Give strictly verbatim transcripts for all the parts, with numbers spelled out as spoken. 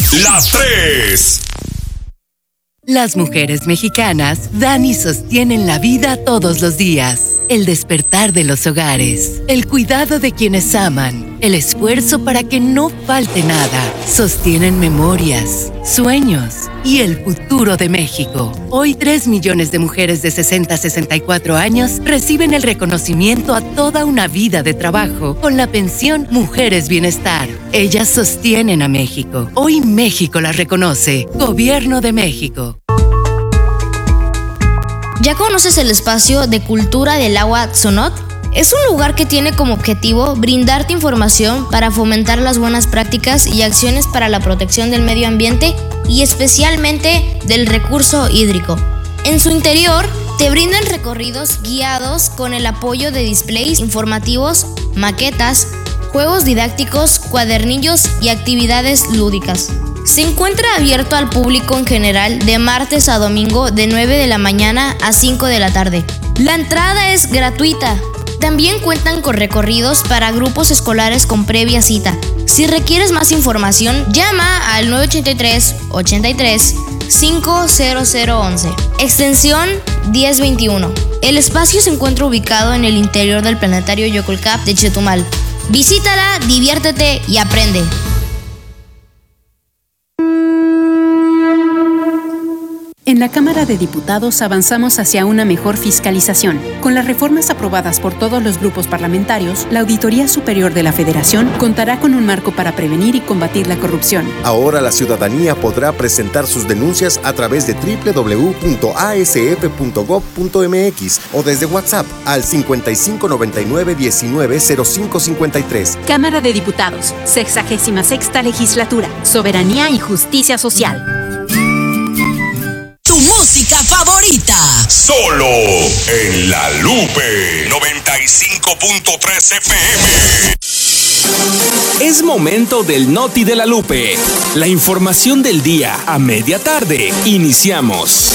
La tres. Las mujeres mexicanas dan y sostienen la vida todos los días. El despertar de los hogares, el cuidado de quienes aman, el esfuerzo para que no falte nada. Sostienen memorias, sueños y el futuro de México. Hoy, tres millones de mujeres de sesenta a sesenta y cuatro años reciben el reconocimiento a toda una vida de trabajo con la pensión Mujeres Bienestar. Ellas sostienen a México. Hoy México las reconoce. Gobierno de México. ¿Ya conoces el espacio de cultura del agua Xonot? Es un lugar que tiene como objetivo brindarte información para fomentar las buenas prácticas y acciones para la protección del medio ambiente y especialmente del recurso hídrico. En su interior te brindan recorridos guiados con el apoyo de displays informativos, maquetas, juegos didácticos, cuadernillos y actividades lúdicas. Se encuentra abierto al público en general de martes a domingo de nueve de la mañana a cinco de la tarde. La entrada es gratuita. También cuentan con recorridos para grupos escolares con previa cita. Si requieres más información, llama al nueve ochenta y tres, ochenta y tres, cinco cero cero once, extensión diez veintiuno. El espacio se encuentra ubicado en el interior del planetario Yoculcap de Chetumal. Visítala, diviértete y aprende. En la Cámara de Diputados avanzamos hacia una mejor fiscalización. Con las reformas aprobadas por todos los grupos parlamentarios, la Auditoría Superior de la Federación contará con un marco para prevenir y combatir la corrupción. Ahora la ciudadanía podrá presentar sus denuncias a través de doble u doble u doble u punto a s f punto gob punto m x o desde WhatsApp al cincuenta y cinco noventa y nueve diecinueve cero cinco cincuenta y tres. Cámara de Diputados, sexagésima sexta Legislatura, Soberanía y Justicia Social. Tu música favorita. Solo en La Lupe noventa y cinco punto tres F M. Es momento del Noti de La Lupe. La información del día a media tarde. Iniciamos.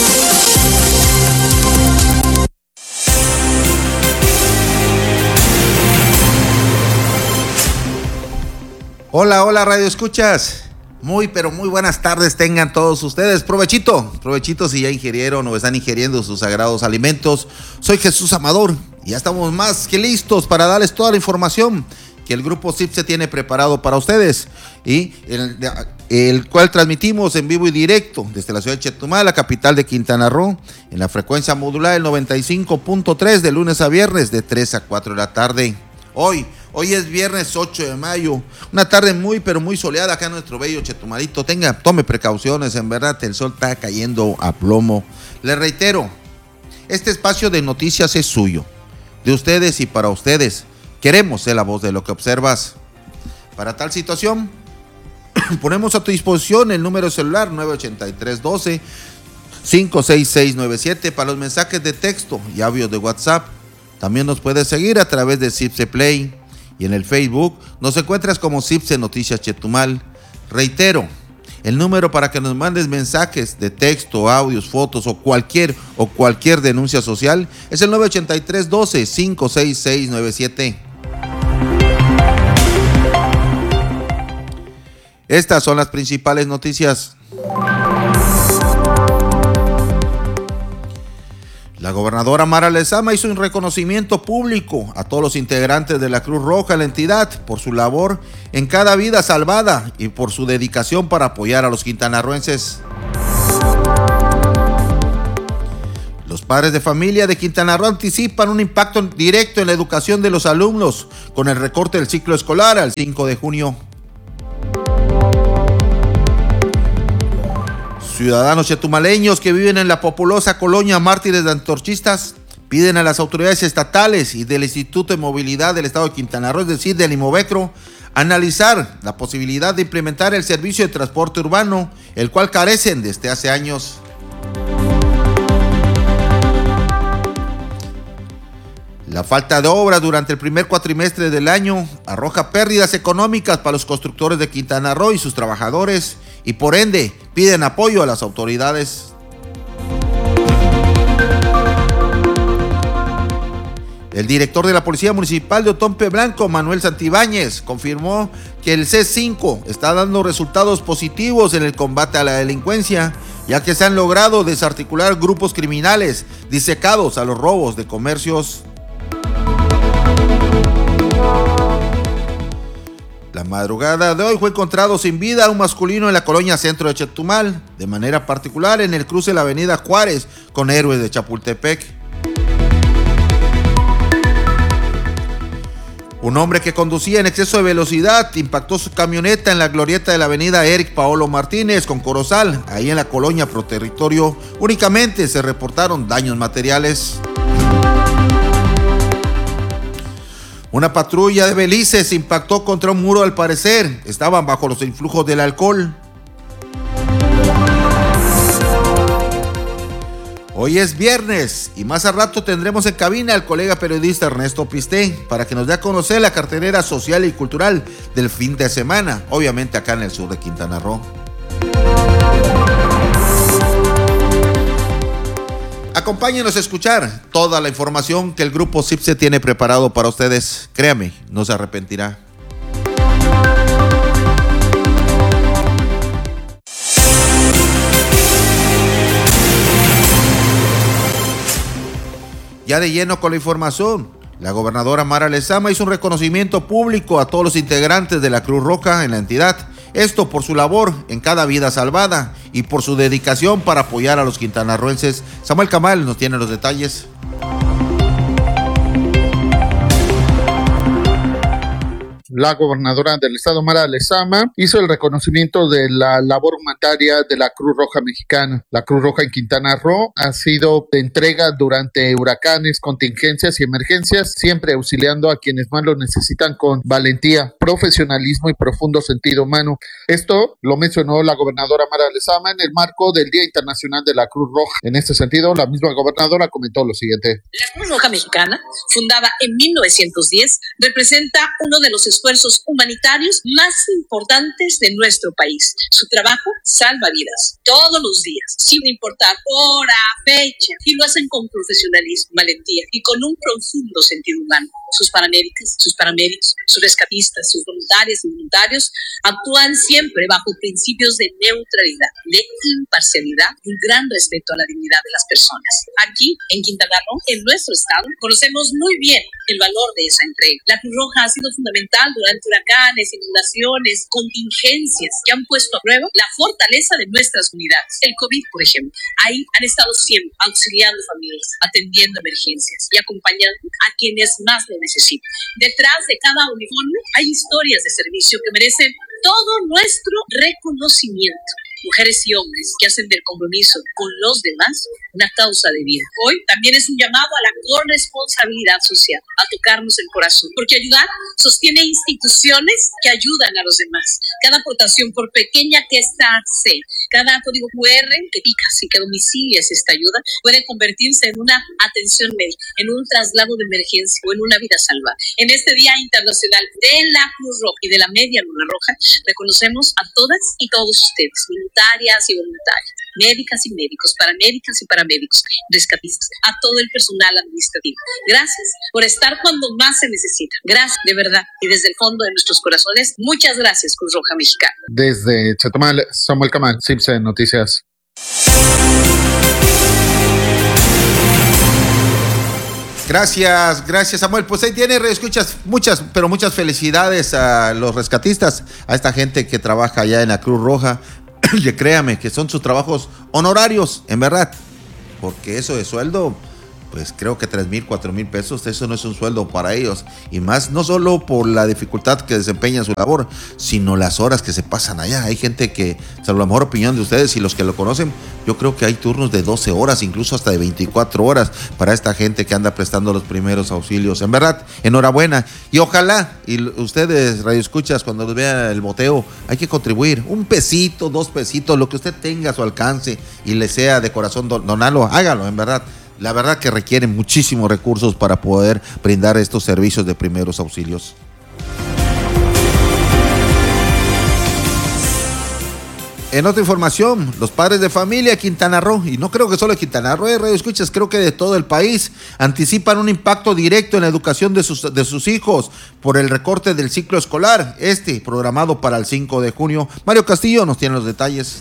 Hola, hola, Radio Escuchas. Muy, pero muy buenas tardes tengan todos ustedes. Provechito, provechito si ya ingirieron o están ingiriendo sus sagrados alimentos. Soy Jesús Amador y ya estamos más que listos para darles toda la información que el Grupo CIPSE tiene preparado para ustedes y el, el cual transmitimos en vivo y directo desde la ciudad de Chetumal, la capital de Quintana Roo, en la frecuencia modular del noventa y cinco punto tres de lunes a viernes de tres a cuatro de la tarde. Hoy, hoy es viernes ocho de mayo, una tarde muy pero muy soleada acá en nuestro bello Chetumalito. Tenga, tome precauciones, en verdad el sol está cayendo a plomo. Les reitero, este espacio de noticias es suyo, de ustedes y para ustedes. Queremos ser la voz de lo que observas. Para tal situación, ponemos a tu disposición el número celular nueve ochenta y tres doce cinco seis seis nueve siete para los mensajes de texto y audio de WhatsApp. También nos puedes seguir a través de CIPSE Play y en el Facebook nos encuentras como CIPSE Noticias Chetumal. Reitero, el número para que nos mandes mensajes de texto, audios, fotos o cualquier o cualquier denuncia social es el nueve ochenta y tres doce cinco seis seis nueve siete. Estas son las principales noticias. La gobernadora Mara Lezama hizo un reconocimiento público a todos los integrantes de la Cruz Roja, la entidad, por su labor en cada vida salvada y por su dedicación para apoyar a los quintanarroenses. Los padres de familia de Quintana Roo anticipan un impacto directo en la educación de los alumnos con el recorte del ciclo escolar al cinco de junio. Ciudadanos chetumaleños que viven en la populosa colonia Mártires de Antorchistas piden a las autoridades estatales y del Instituto de Movilidad del Estado de Quintana Roo, es decir, del IMOVECRO, analizar la posibilidad de implementar el servicio de transporte urbano, el cual carecen desde hace años. La falta de obra durante el primer cuatrimestre del año arroja pérdidas económicas para los constructores de Quintana Roo y sus trabajadores y por ende piden apoyo a las autoridades. El director de la Policía Municipal de Otompe Blanco, Manuel Santibáñez, confirmó que el C cinco está dando resultados positivos en el combate a la delincuencia, ya que se han logrado desarticular grupos criminales disecados a los robos de comercios. La madrugada de hoy fue encontrado sin vida un masculino en la colonia centro de Chetumal, de manera particular en el cruce de la avenida Juárez con Héroes de Chapultepec. Un hombre que conducía en exceso de velocidad impactó su camioneta en la glorieta de la avenida Eric Paolo Martínez con Corozal, ahí en la colonia Proterritorio. Únicamente se reportaron daños materiales. Una patrulla de Belice se impactó contra un muro, al parecer estaban bajo los influjos del alcohol. Hoy es viernes y más a rato tendremos en cabina al colega periodista Ernesto Pisté para que nos dé a conocer la cartelera social y cultural del fin de semana, obviamente acá en el sur de Quintana Roo. Acompáñenos a escuchar toda la información que el Grupo CIPSE tiene preparado para ustedes. Créame, no se arrepentirá. Ya de lleno con la información, la gobernadora Mara Lezama hizo un reconocimiento público a todos los integrantes de la Cruz Roja en la entidad. Esto por su labor en cada vida salvada y por su dedicación para apoyar a los quintanarroenses. Samuel Camal nos tiene los detalles. La gobernadora del estado, Mara Lezama, hizo el reconocimiento de la labor humanitaria de la Cruz Roja Mexicana. La Cruz Roja en Quintana Roo ha sido de entrega durante huracanes, contingencias y emergencias, siempre auxiliando a quienes más lo necesitan con valentía, profesionalismo y profundo sentido humano. Esto lo mencionó la gobernadora Mara Lezama en el marco del Día Internacional de la Cruz Roja. En este sentido, la misma gobernadora comentó lo siguiente. La Cruz Roja Mexicana, fundada en mil novecientos diez, representa uno de los esfuerzos humanitarios más importantes de nuestro país. Su trabajo salva vidas todos los días, sin importar hora, fecha, y lo hacen con profesionalismo, valentía y con un profundo sentido humano. Sus paramédicas, sus paramédicos, sus rescatistas, sus voluntarias y voluntarios actúan siempre bajo principios de neutralidad, de imparcialidad y un gran respeto a la dignidad de las personas. Aquí, en Quintana Roo, en nuestro estado, conocemos muy bien el valor de esa entrega. La Cruz Roja ha sido fundamental durante huracanes, inundaciones, contingencias que han puesto a prueba la fortaleza de nuestras unidades. El COVID, por ejemplo, ahí han estado siempre auxiliando familias, atendiendo emergencias y acompañando a quienes más lo necesitan. Detrás de cada uniforme hay historias de servicio que merecen todo nuestro reconocimiento. Mujeres y hombres que hacen del compromiso con los demás una causa de vida. Hoy también es un llamado a la corresponsabilidad social, a tocarnos el corazón, porque ayudar sostiene instituciones que ayudan a los demás. Cada aportación, por pequeña que ésta sea, cada código cu erre que picas y que domicilias esta ayuda, puede convertirse en una atención médica, en un traslado de emergencia o en una vida salvada. En este Día Internacional de la Cruz Roja y de la Media Luna Roja, reconocemos a todas y todos ustedes, voluntarias y voluntarios, médicas y médicos, paramédicas y paramédicos, rescatistas, a todo el personal administrativo. Gracias por estar cuando más se necesita. Gracias, de verdad, y desde el fondo de nuestros corazones, muchas gracias, Cruz Roja Mexicana. Desde Chetumal, Samuel Camal, CIPSE Noticias. Gracias, gracias Samuel. Pues ahí tiene, escuchas, muchas, pero muchas felicidades a los rescatistas, a esta gente que trabaja allá en la Cruz Roja. Y créame que son sus trabajos honorarios, en verdad, porque eso de sueldo, pues creo que tres mil, cuatro mil pesos, eso no es un sueldo para ellos, y más no solo por la dificultad que desempeña su labor, sino las horas que se pasan allá. Hay gente que, salvo la mejor opinión de ustedes y los que lo conocen, yo creo que hay turnos de doce horas, incluso hasta de veinticuatro horas para esta gente que anda prestando los primeros auxilios. En verdad, enhorabuena, y ojalá, y ustedes radioescuchas, cuando vean el boteo, hay que contribuir, un pesito, dos pesitos, lo que usted tenga a su alcance y le sea de corazón donarlo, hágalo, en verdad. La verdad que requieren muchísimos recursos para poder brindar estos servicios de primeros auxilios. En otra información, los padres de familia Quintana Roo, y no creo que solo de Quintana Roo, eh, radio escuchas, creo que de todo el país, anticipan un impacto directo en la educación de sus, de sus hijos por el recorte del ciclo escolar, este programado para el cinco de junio. Mario Castillo nos tiene los detalles.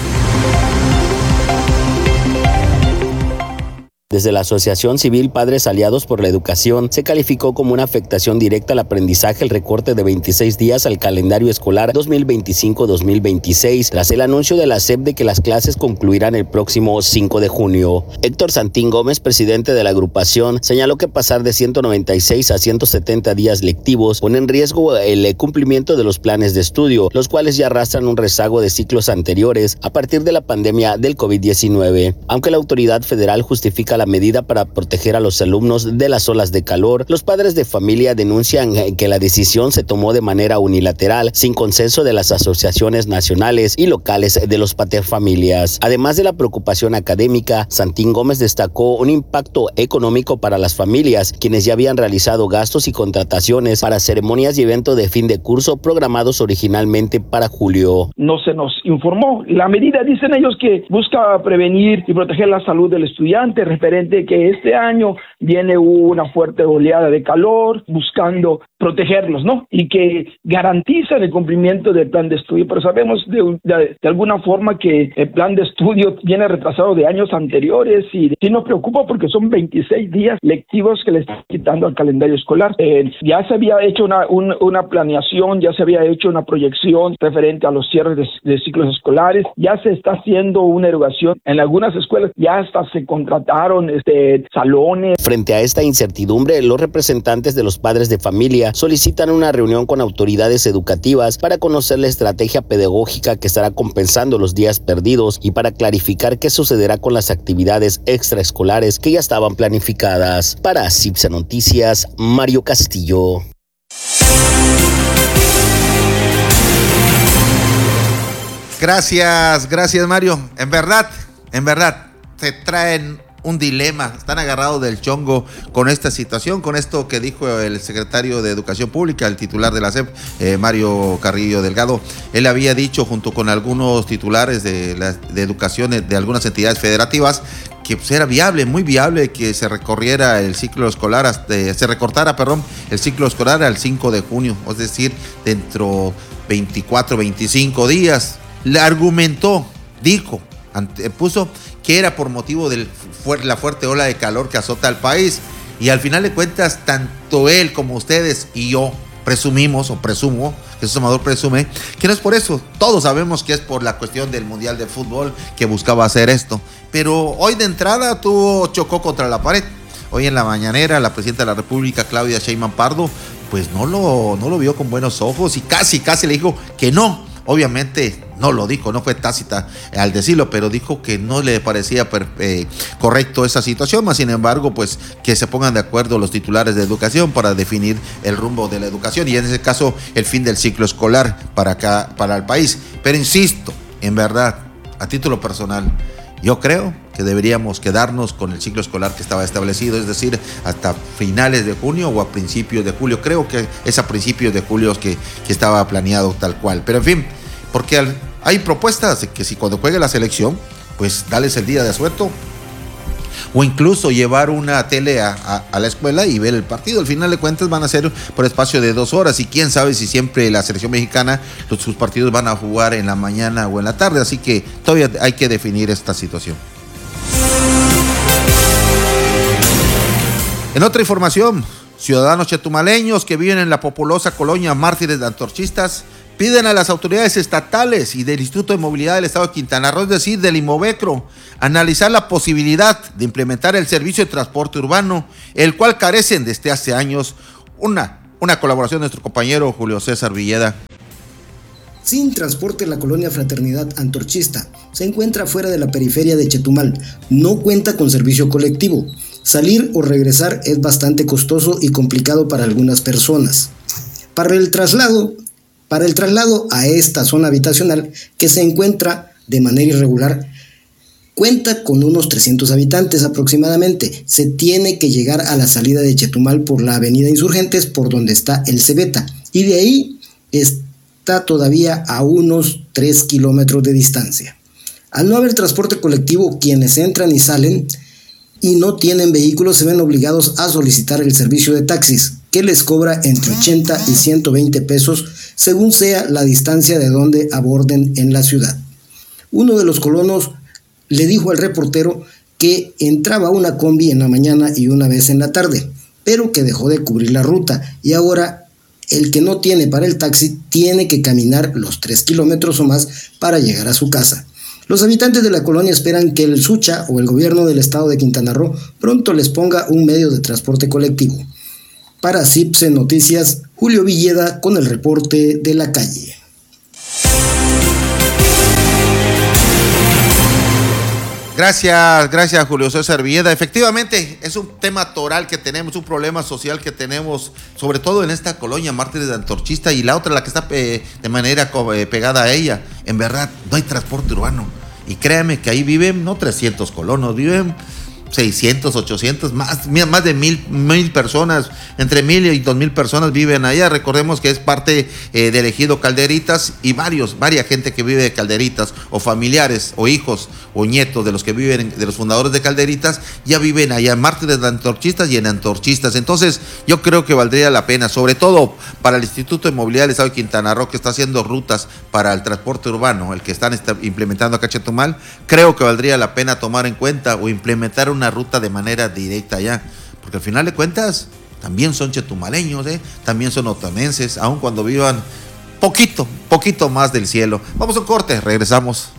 Desde la Asociación Civil Padres Aliados por la Educación, se calificó como una afectación directa al aprendizaje el recorte de veintiséis días al calendario escolar dos mil veinticinco dos mil veintiséis, tras el anuncio de la S E P de que las clases concluirán el próximo cinco de junio. Héctor Santín Gómez, presidente de la agrupación, señaló que pasar de ciento noventa y seis a ciento setenta días lectivos pone en riesgo el cumplimiento de los planes de estudio, los cuales ya arrastran un rezago de ciclos anteriores a partir de la pandemia del COVID diecinueve. Aunque la autoridad federal justifica la medida para proteger a los alumnos de las olas de calor, los padres de familia denuncian que la decisión se tomó de manera unilateral, sin consenso de las asociaciones nacionales y locales de los paterfamilias. Además de la preocupación académica, Santín Gómez destacó un impacto económico para las familias, quienes ya habían realizado gastos y contrataciones para ceremonias y eventos de fin de curso programados originalmente para julio. No se nos informó. La medida, dicen ellos, que busca prevenir y proteger la salud del estudiante, referente que este año viene una fuerte oleada de calor, buscando protegerlos, ¿no? Y que garantizan el cumplimiento del plan de estudio, pero sabemos de, de, de alguna forma que el plan de estudio viene retrasado de años anteriores y sí nos preocupa porque son veintiséis días lectivos que le están quitando al calendario escolar. Eh, ya se había hecho una, un, una planeación, ya se había hecho una proyección referente a los cierres de, de ciclos escolares, ya se está haciendo una erogación. En algunas escuelas ya hasta se contrataron este, salones. Frente a esta incertidumbre, los representantes de los padres de familia solicitan una reunión con autoridades educativas para conocer la estrategia pedagógica que estará compensando los días perdidos y para clarificar qué sucederá con las actividades extraescolares que ya estaban planificadas. Para Cipsa Noticias, Mario Castillo. Gracias, gracias Mario. En verdad, en verdad, se traen un dilema, están agarrados del chongo con esta situación, con esto que dijo el secretario de Educación Pública, el titular de la S E P, eh, Mario Carrillo Delgado. Él había dicho, junto con algunos titulares de, la, de educación de algunas entidades federativas, que pues, era viable, muy viable que se recorriera el ciclo escolar, hasta, se recortara, perdón, el ciclo escolar al cinco de junio, es decir, dentro veinticuatro, veinticinco días. Le argumentó, dijo, ante, puso que era por motivo de la fuerte ola de calor que azota al país. Y al final de cuentas, tanto él como ustedes y yo presumimos, o presumo, Jesús Amador presume, que no es por eso. Todos sabemos que es por la cuestión del Mundial de Fútbol que buscaba hacer esto. Pero hoy de entrada tuvo, chocó contra la pared. Hoy en la mañanera, la presidenta de la República, Claudia Sheinbaum Pardo, pues no lo, no lo vio con buenos ojos y casi, casi le dijo que no. Obviamente no lo dijo, no fue tácita al decirlo, pero dijo que no le parecía per, eh, correcto esa situación, más sin embargo, pues que se pongan de acuerdo los titulares de educación para definir el rumbo de la educación y en ese caso el fin del ciclo escolar para acá, para el país. Pero insisto, en verdad, a título personal, yo creo que deberíamos quedarnos con el ciclo escolar que estaba establecido, es decir, hasta finales de junio o a principios de julio. Creo que es a principios de julio que, que estaba planeado tal cual. Pero en fin, porque al, hay propuestas de que si cuando juegue la selección, pues dales el día de asueto. O incluso llevar una tele a, a, a la escuela y ver el partido. Al final de cuentas van a ser por espacio de dos horas. Y quién sabe si siempre la selección mexicana, los, sus partidos van a jugar en la mañana o en la tarde. Así que todavía hay que definir esta situación. En otra información, ciudadanos chetumaleños que viven en la populosa colonia Mártires de Antorchistas piden a las autoridades estatales y del Instituto de Movilidad del Estado de Quintana Roo, es decir, del IMOVECRO, analizar la posibilidad de implementar el servicio de transporte urbano, el cual carecen desde hace años. Una, una colaboración de nuestro compañero Julio César Villeda. Sin transporte, la colonia Fraternidad Antorchista se encuentra fuera de la periferia de Chetumal. No cuenta con servicio colectivo. Salir o regresar es bastante costoso y complicado para algunas personas. Para el traslado, para el traslado a esta zona habitacional, que se encuentra de manera irregular, cuenta con unos trescientos habitantes aproximadamente. Se tiene que llegar a la salida de Chetumal por la avenida Insurgentes, por donde está el Cebeta, y de ahí es está todavía a unos tres kilómetros de distancia. Al no haber transporte colectivo, quienes entran y salen y no tienen vehículos se ven obligados a solicitar el servicio de taxis, que les cobra entre ochenta y ciento veinte pesos según sea la distancia de donde aborden en la ciudad. Uno de los colonos le dijo al reportero que entraba una combi en la mañana y una vez en la tarde, pero que dejó de cubrir la ruta y ahora el que no tiene para el taxi tiene que caminar los tres kilómetros o más para llegar a su casa. Los habitantes de la colonia esperan que el Sucha o el gobierno del estado de Quintana Roo pronto les ponga un medio de transporte colectivo. Para CIPSE Noticias, Julio Villeda con el reporte de la calle. Gracias, gracias Julio César Villeda. Efectivamente, es un tema toral que tenemos, un problema social que tenemos, sobre todo en esta colonia Mártires de Antorchista y la otra, la que está eh, de manera eh, pegada a ella. En verdad, no hay transporte urbano. Y créame que ahí viven, no trescientos colonos, viven seiscientos, ochocientos, más, más de mil, mil personas, entre mil y dos mil personas viven allá. Recordemos que es parte eh, del ejido Calderitas y varios, varias gente que vive de Calderitas o familiares o hijos o nietos de los que viven, de los fundadores de Calderitas, ya viven allá en Mártires de Antorchistas y en Antorchistas. Entonces yo creo que valdría la pena, sobre todo para el Instituto de Movilidad del Estado de Quintana Roo, que está haciendo rutas para el transporte urbano, el que están implementando acá en Chetumal, creo que valdría la pena tomar en cuenta o implementar una ruta de manera directa allá, porque al final de cuentas también son chetumaleños, ¿eh? También son otanenses, aun cuando vivan poquito, poquito más del cielo. Vamos a un corte, regresamos.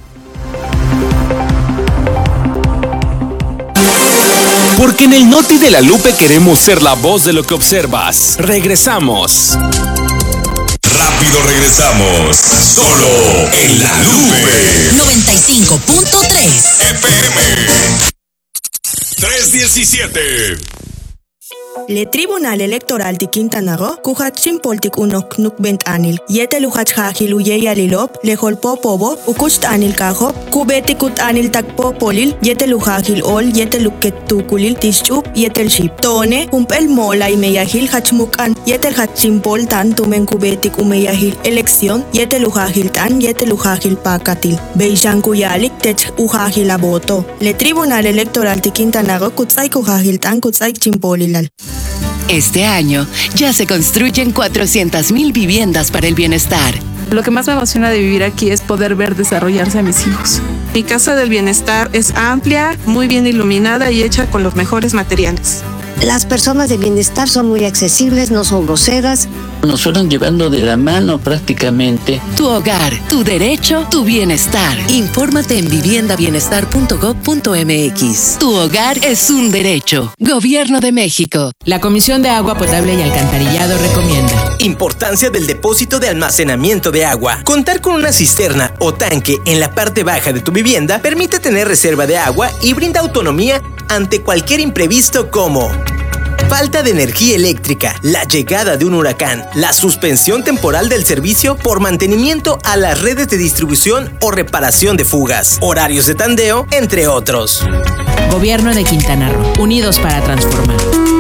Porque en el Noti de la Lupe queremos ser la voz de lo que observas. Regresamos. Rápido regresamos. Solo en la Lupe. noventa y cinco punto tres F M. tres diecisiete. Le Tribunal Electoral de Quintana Roo, kuhatsin poltik unok nukbent anil, yete luhat hajil uye alilop, le holpo pobo, ukust anil kahop, kubeti kut anil takpo polil, yete luhajil ol, yete luket tukulil tischup, yetel ship. Tone, humpel mola y meyahil hachmukan, yetel hatsin pol tan tumen kubetik umeyahil elección, yete luhajil tan, yete luhajil pakatil. Beishan kuyalik tech uhajil aboto. Le Tribunal Electoral de Quintana Roo, kutsay kuhajil tan, kutsay chimpolilal. Este año ya se construyen cuatrocientas mil viviendas para el bienestar. Lo que más me emociona de vivir aquí es poder ver desarrollarse a mis hijos. Mi casa del bienestar es amplia, muy bien iluminada y hecha con los mejores materiales. Las personas de bienestar son muy accesibles, no son groseras. Nos fueron llevando de la mano prácticamente. Tu hogar, tu derecho, tu bienestar. Infórmate en vivienda bienestar punto gob punto mx. Tu hogar es un derecho. Gobierno de México. La Comisión de Agua Potable y Alcantarillado recomienda. Importancia del depósito de almacenamiento de agua. Contar con una cisterna o tanque en la parte baja de tu vivienda permite tener reserva de agua y brinda autonomía ante cualquier imprevisto como falta de energía eléctrica, la llegada de un huracán, la suspensión temporal del servicio por mantenimiento a las redes de distribución o reparación de fugas, horarios de tandeo, entre otros. Gobierno de Quintana Roo, unidos para transformar.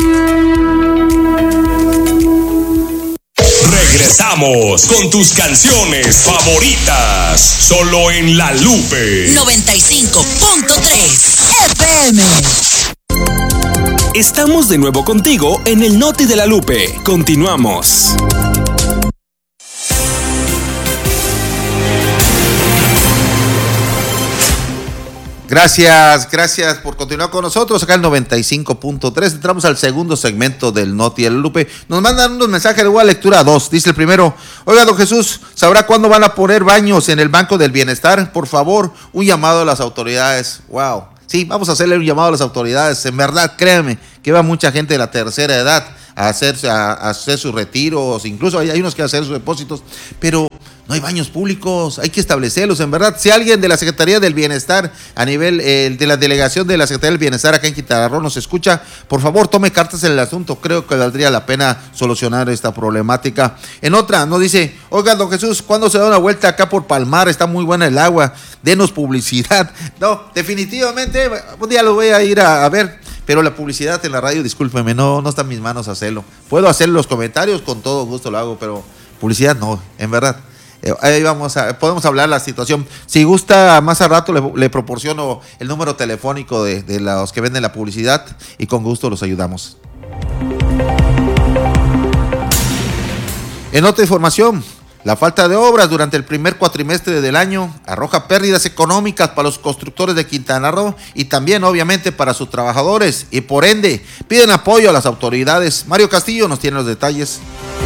Regresamos con tus canciones favoritas, solo en La Lupe. noventa y cinco punto tres F M. Estamos de nuevo contigo en el Noti de la Lupe. Continuamos. Gracias, gracias por continuar con nosotros acá en noventa y cinco punto tres. Entramos al segundo segmento del Noti de la Lupe. Nos mandan unos mensajes, le voy a lectura dos. Dice el primero: oiga, don Jesús, ¿sabrá cuándo van a poner baños en el Banco del Bienestar? Por favor, un llamado a las autoridades. Wow. Sí, vamos a hacerle un llamado a las autoridades. En verdad, créanme, que va mucha gente de la tercera edad a hacer, a, a hacer sus retiros, incluso hay, hay unos que hacer sus depósitos, pero no hay baños públicos, hay que establecerlos, en verdad. Si alguien de la Secretaría del Bienestar, a nivel eh, de la delegación de la Secretaría del Bienestar acá en Quintana Roo nos escucha, por favor tome cartas en el asunto, creo que valdría la pena solucionar esta problemática. En otra, nos dice: oiga, don Jesús, ¿cuándo se da una vuelta acá por Palmar? Está muy buena el agua, denos publicidad. No, definitivamente, un día lo voy a ir a, a ver. Pero la publicidad en la radio, discúlpeme, no, no está en mis manos hacerlo. Puedo hacer los comentarios, con todo gusto lo hago, pero publicidad no, en verdad. Eh, ahí vamos a, podemos hablar la situación. Si gusta, más a rato le, le proporciono el número telefónico de, de los que venden la publicidad y con gusto los ayudamos. En otra información, la falta de obras durante el primer cuatrimestre del año arroja pérdidas económicas para los constructores de Quintana Roo y también obviamente para sus trabajadores y por ende piden apoyo a las autoridades. Mario Castillo nos tiene los detalles.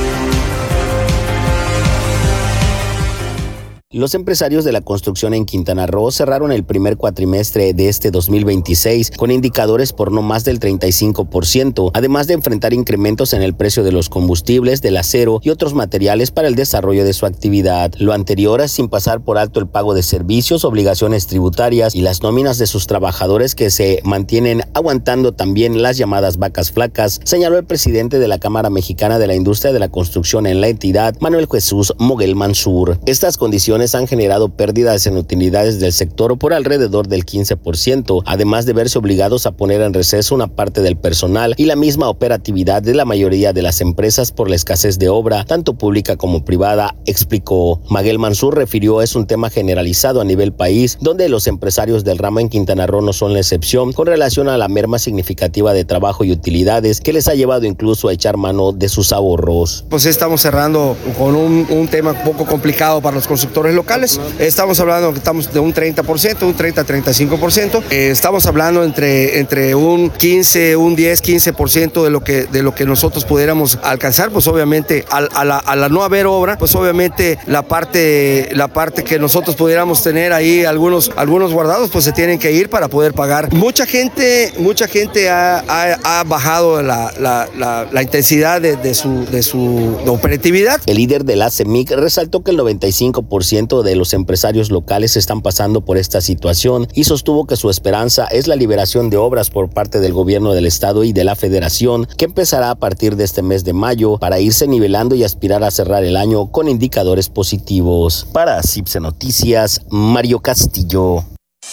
Los empresarios de la construcción en Quintana Roo cerraron el primer cuatrimestre de este dos mil veintiséis con indicadores por no más del treinta y cinco por ciento, además de enfrentar incrementos en el precio de los combustibles, del acero y otros materiales para el desarrollo de su actividad. Lo anterior sin pasar por alto el pago de servicios, obligaciones tributarias y las nóminas de sus trabajadores que se mantienen aguantando también las llamadas vacas flacas, señaló el presidente de la Cámara Mexicana de la Industria de la Construcción en la entidad, Manuel Jesús Moguel Mansur. Estas condiciones han generado pérdidas en utilidades del sector por alrededor del quince por ciento, además de verse obligados a poner en receso una parte del personal y la misma operatividad de la mayoría de las empresas por la escasez de obra, tanto pública como privada, explicó. Moguel Mansur refirió es un tema generalizado a nivel país, donde los empresarios del ramo en Quintana Roo no son la excepción con relación a la merma significativa de trabajo y utilidades que les ha llevado incluso a echar mano de sus ahorros. Pues estamos cerrando con un, un tema un poco complicado para los constructores locales. Estamos hablando que estamos de un treinta por ciento, un treinta a treinta y cinco por ciento. Eh, estamos hablando entre, entre un quince, un diez, quince por ciento de lo que de lo que nosotros pudiéramos alcanzar. Pues obviamente al, a, la, a la no haber obra, pues obviamente la parte la parte que nosotros pudiéramos tener ahí algunos algunos guardados, pues se tienen que ir para poder pagar. Mucha gente mucha gente ha, ha, ha bajado la, la, la, la intensidad de, de su de su operatividad. El líder de la C E M I C resaltó que el noventa y cinco por ciento de los empresarios locales están pasando por esta situación y sostuvo que su esperanza es la liberación de obras por parte del gobierno del estado y de la federación, que empezará a partir de este mes de mayo para irse nivelando y aspirar a cerrar el año con indicadores positivos. Para Cipse Noticias, Mario Castillo.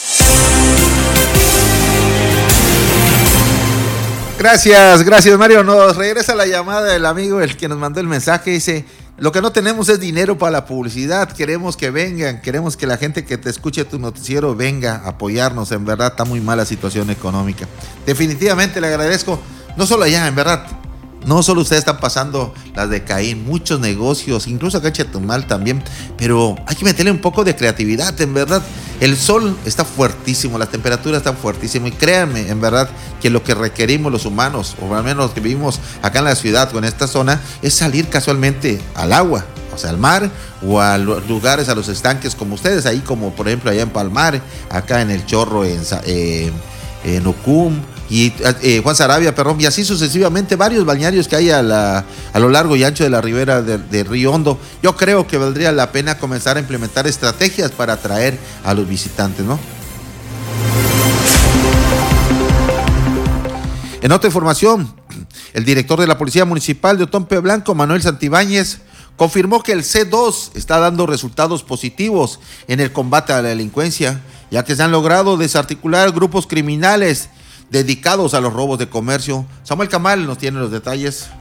Gracias, gracias Mario. Nos regresa la llamada del amigo, el que nos mandó el mensaje, dice: lo que no tenemos es dinero para la publicidad, queremos que vengan, queremos que la gente que te escuche tu noticiero venga a apoyarnos, en verdad está muy mala situación económica. Definitivamente le agradezco, no solo allá, en verdad, no solo ustedes están pasando las de Caín, muchos negocios, incluso acá en Chetumal también, pero hay que meterle un poco de creatividad, en verdad. El sol está fuertísimo, las temperaturas están fuertísimas y créanme, en verdad, que lo que requerimos los humanos, o al menos los que vivimos acá en la ciudad o en esta zona, es salir casualmente al agua, o sea, al mar o a los lugares, a los estanques como ustedes, ahí como por ejemplo allá en Palmar, acá en El Chorro, en, eh, en Ocum, y eh, Juan Sarabia, perdón, y así sucesivamente varios balnearios que hay a, la, a lo largo y ancho de la ribera de, de Río Hondo. Yo creo que valdría la pena comenzar a implementar estrategias para atraer a los visitantes, ¿no? En otra información, el director de la Policía Municipal de Otompe Blanco, Manuel Santibáñez, confirmó que el C dos está dando resultados positivos en el combate a la delincuencia, ya que se han logrado desarticular grupos criminales dedicados a los robos de comercio. Samuel Camal nos tiene los detalles.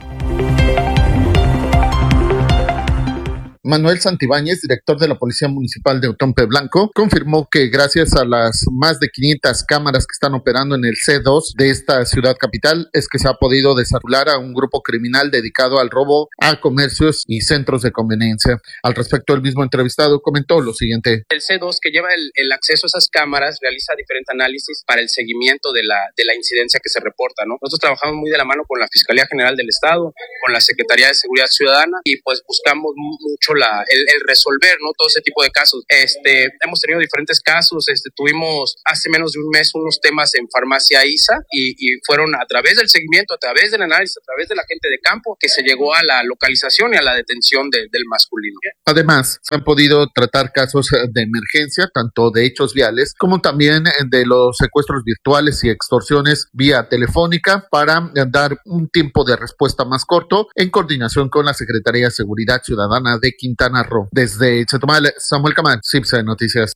Manuel Santibáñez, director de la Policía Municipal de Otompe Blanco, confirmó que gracias a las más de quinientas cámaras que están operando en el C dos de esta ciudad capital, es que se ha podido desarticular a un grupo criminal dedicado al robo a comercios y centros de conveniencia. Al respecto, el mismo entrevistado comentó lo siguiente. El C dos, que lleva el, el acceso a esas cámaras, realiza diferentes análisis para el seguimiento de la, de la incidencia que se reporta, ¿no? Nosotros trabajamos muy de la mano con la Fiscalía General del Estado, con la Secretaría de Seguridad Ciudadana, y pues buscamos mucho La, el, el resolver, ¿no? Todo ese tipo de casos. Este, hemos tenido diferentes casos. Este, tuvimos hace menos de un mes unos temas en Farmacia I S A y, y fueron a través del seguimiento, a través del análisis, a través de la gente de campo que se llegó a la localización y a la detención de, del masculino. Además, se han podido tratar casos de emergencia, tanto de hechos viales como también de los secuestros virtuales y extorsiones vía telefónica para dar un tiempo de respuesta más corto en coordinación con la Secretaría de Seguridad Ciudadana de Quintana Roo. Desde Chetumal, Samuel Camal, Cipse Noticias.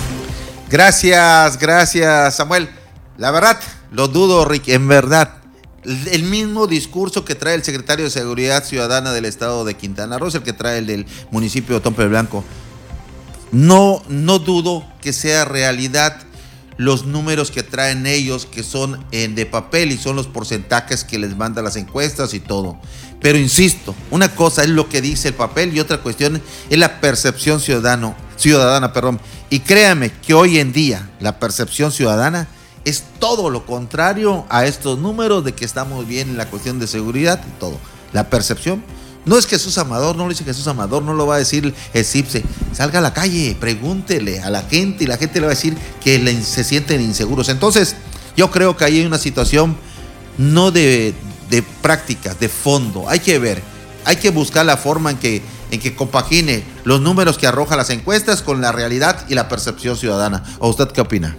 Gracias, gracias, Samuel. La verdad, lo dudo, Rick, en verdad. el mismo discurso que trae el secretario de Seguridad Ciudadana del estado de Quintana Roo, el que trae el del municipio de Tompe Blanco. No, no dudo que sea realidad los números que traen ellos, que son en de papel y son los porcentajes que les mandan las encuestas y todo. Pero insisto, una cosa es lo que dice el papel y otra cuestión es la percepción ciudadano, ciudadana. Perdón. Y créanme que hoy en día la percepción ciudadana es todo lo contrario a estos números de que estamos bien en la cuestión de seguridad y todo. La percepción no es Jesús Amador, no lo dice Jesús Amador, no lo va a decir el CIPSE. Salga a la calle, pregúntele a la gente y la gente le va a decir que le, se sienten inseguros. Entonces, yo creo que ahí hay una situación no de, de prácticas, de fondo. Hay que ver, hay que buscar la forma en que, en que compagine los números que arroja las encuestas con la realidad y la percepción ciudadana. ¿O usted qué opina?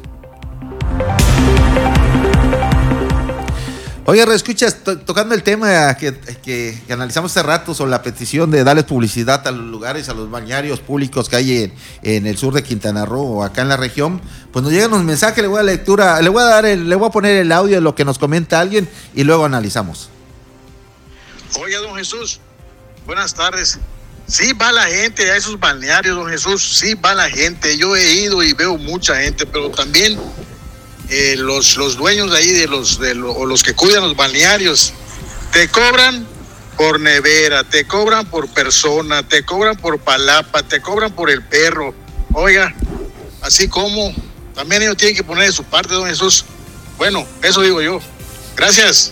Oye, escuchas, to- tocando el tema que, que, que analizamos hace rato sobre la petición de darles publicidad a los lugares, a los balnearios públicos que hay en, en el sur de Quintana Roo o acá en la región, pues nos llegan unos mensajes, le voy a lectura, le voy a dar el, le voy a poner el audio de lo que nos comenta alguien y luego analizamos. Oiga, don Jesús, buenas tardes. Sí va la gente a esos balnearios, don Jesús, sí va la gente. Yo he ido y veo mucha gente, pero también Eh, los, los dueños de ahí, de los, de lo, o los que cuidan los balnearios, te cobran por nevera, te cobran por persona, te cobran por palapa, te cobran por el perro. Oiga, así como también ellos tienen que poner de su parte, don Jesús. Bueno, eso digo yo. Gracias.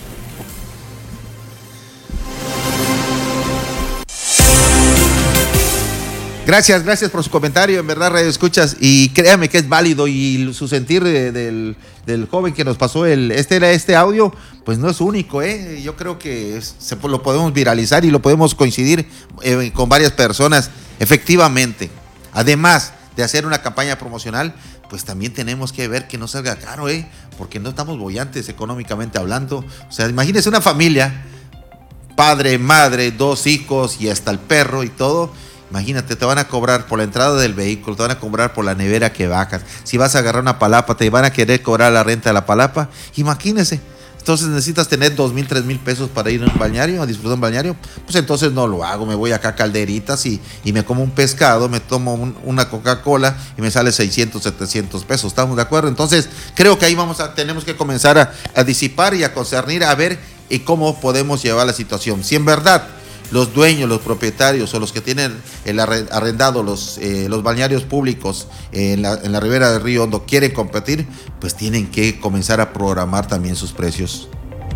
Gracias, gracias por su comentario, en verdad, Radio Escuchas, y créame que es válido y su sentir de, del, del joven que nos pasó el este, este audio, pues no es único, ¿eh? Yo creo que se, lo podemos viralizar y lo podemos coincidir eh, con varias personas, efectivamente. Además de hacer una campaña promocional, pues también tenemos que ver que no salga caro, ¿eh? Porque no estamos bollantes económicamente hablando. O sea, imagínense una familia, padre, madre, dos hijos y hasta el perro y todo. Imagínate, te van a cobrar por la entrada del vehículo, te van a cobrar por la nevera que bajas. Si vas a agarrar una palapa, te van a querer cobrar la renta de la palapa. Imagínese. Entonces necesitas tener dos mil, tres mil pesos para ir a un balneario, a disfrutar un balneario. Pues entonces no lo hago, me voy acá a Calderitas y, y me como un pescado, me tomo un, una Coca-Cola y me sale seiscientos, setecientos pesos. ¿Estamos de acuerdo? Entonces creo que ahí vamos a, tenemos que comenzar a, a disipar y a concernir, a ver y cómo podemos llevar la situación. Si en verdad los dueños, los propietarios o los que tienen el arrendado los, eh, los balnearios públicos eh, en, la, en la ribera del Río Hondo quieren competir, pues tienen que comenzar a programar también sus precios.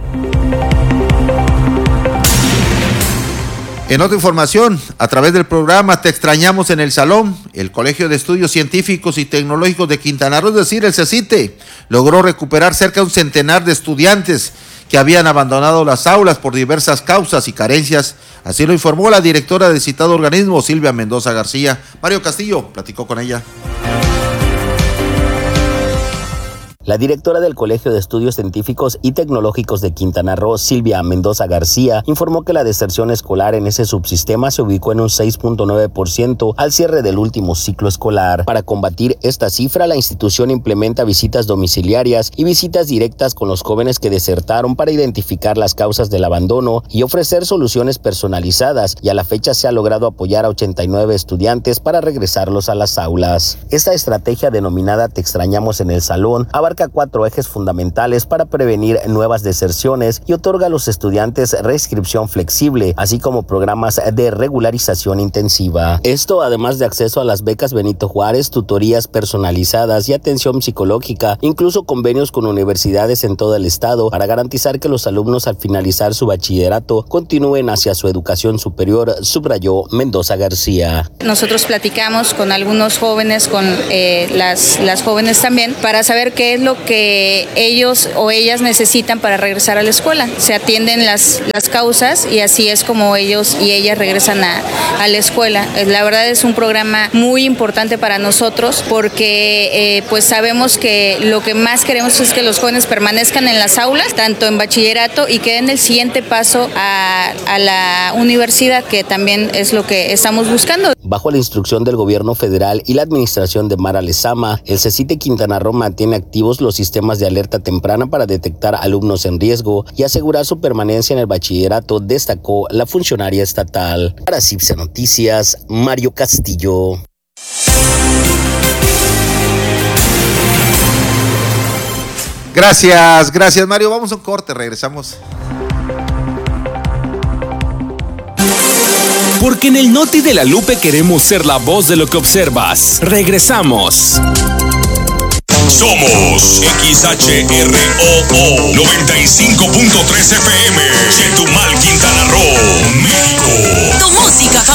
En otra información, a través del programa Te Extrañamos en el Salón, el Colegio de Estudios Científicos y Tecnológicos de Quintana Roo, es decir, el CECITE, logró recuperar cerca de un centenar de estudiantes que habían abandonado las aulas por diversas causas y carencias. Así lo informó la directora del citado organismo, Silvia Mendoza García. Mario Castillo platicó con ella. La directora del Colegio de Estudios Científicos y Tecnológicos de Quintana Roo, Silvia Mendoza García, informó que la deserción escolar en ese subsistema se ubicó en un seis punto nueve por ciento al cierre del último ciclo escolar. Para combatir esta cifra, la institución implementa visitas domiciliarias y visitas directas con los jóvenes que desertaron para identificar las causas del abandono y ofrecer soluciones personalizadas, y a la fecha se ha logrado apoyar a ochenta y nueve estudiantes para regresarlos a las aulas. Esta estrategia, denominada Te Extrañamos en el Salón, abarca cuatro ejes fundamentales para prevenir nuevas deserciones y otorga a los estudiantes reinscripción flexible, así como programas de regularización intensiva. Esto, además de acceso a las becas Benito Juárez, tutorías personalizadas y atención psicológica, incluso convenios con universidades en todo el estado para garantizar que los alumnos al finalizar su bachillerato continúen hacia su educación superior, subrayó Mendoza García. Nosotros platicamos con algunos jóvenes, con eh, las, las jóvenes también, para saber qué es lo que ellos o ellas necesitan para regresar a la escuela. Se atienden las, las causas y así es como ellos y ellas regresan a, a la escuela. La verdad es un programa muy importante para nosotros porque eh, pues sabemos que lo que más queremos es que los jóvenes permanezcan en las aulas, tanto en bachillerato, y que den el siguiente paso a, a la universidad, que también es lo que estamos buscando. Bajo la instrucción del gobierno federal y la administración de Mara Lezama, el CECITE Quintana Roo mantiene activos los sistemas de alerta temprana para detectar alumnos en riesgo y asegurar su permanencia en el bachillerato, destacó la funcionaria estatal. Para Cipse Noticias, Mario Castillo. Gracias, gracias Mario. Vamos a un corte, regresamos. Porque en el Noti de la Lupe queremos ser la voz de lo que observas. Regresamos. Somos X H R O O noventa y cinco punto tres F M, Chetumal, Quintana Roo, México.